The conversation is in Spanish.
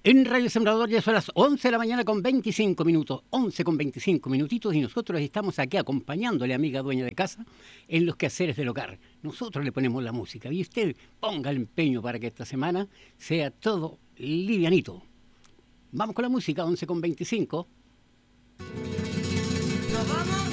En Radio Sembrador ya son las 11 de la mañana con 25 minutos, 11 con 25 minutitos, y nosotros estamos aquí acompañándole, amiga dueña de casa, en los quehaceres del hogar. Nosotros le ponemos la música y usted ponga el empeño para que esta semana sea todo livianito. Vamos con la música, 11 con 25. Nos vamos